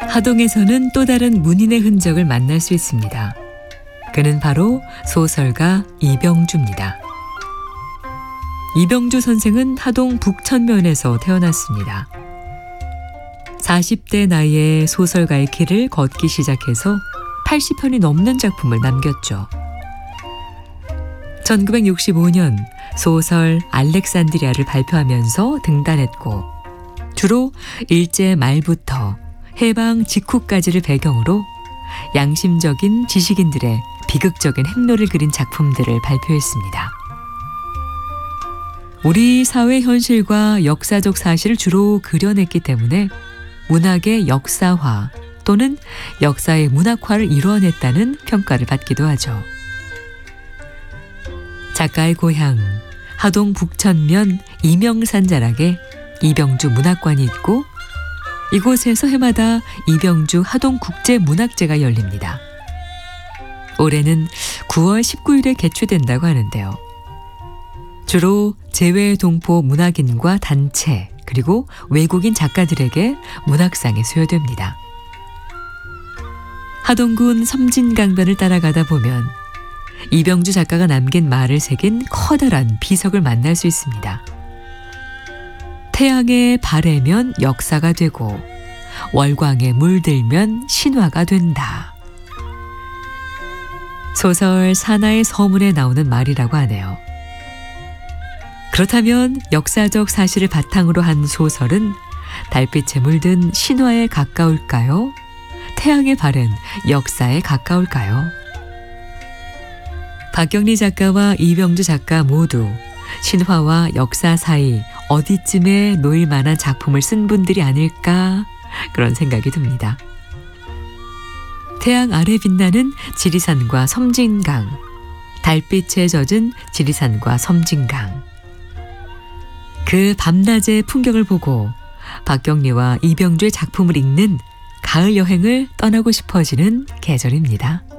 하동에서는 또 다른 문인의 흔적을 만날 수 있습니다. 그는 바로 소설가 이병주입니다. 이병주 선생은 하동 북천면에서 태어났습니다. 40대 나이에 소설가의 길을 걷기 시작해서 80편이 넘는 작품을 남겼죠. 1965년 소설 알렉산드리아를 발표하면서 등단했고 주로 일제 말부터 해방 직후까지를 배경으로 양심적인 지식인들의 비극적인 행로를 그린 작품들을 발표했습니다. 우리 사회 현실과 역사적 사실을 주로 그려냈기 때문에 문학의 역사화 또는 역사의 문학화를 이뤄냈다는 평가를 받기도 하죠. 작가의 고향 하동 북천면 이명산 자락에 이병주 문학관이 있고 이곳에서 해마다 이병주 하동국제문학제가 열립니다. 올해는 9월 19일에 개최된다고 하는데요. 주로 재외동포 문학인과 단체 그리고 외국인 작가들에게 문학상이 수여됩니다. 하동군 섬진강변을 따라가다 보면 이병주 작가가 남긴 말을 새긴 커다란 비석을 만날 수 있습니다. 태양에 바래면 역사가 되고 월광에 물들면 신화가 된다. 소설 사나의 서문에 나오는 말이라고 하네요. 그렇다면 역사적 사실을 바탕으로 한 소설은 달빛에 물든 신화에 가까울까요? 태양에 바른 역사에 가까울까요? 박경리 작가와 이병주 작가 모두 신화와 역사 사이 어디쯤에 놓일 만한 작품을 쓴 분들이 아닐까 그런 생각이 듭니다. 태양 아래 빛나는 지리산과 섬진강, 달빛에 젖은 지리산과 섬진강. 그 밤낮의 풍경을 보고 박경리와 이병주의 작품을 읽는 가을 여행을 떠나고 싶어지는 계절입니다.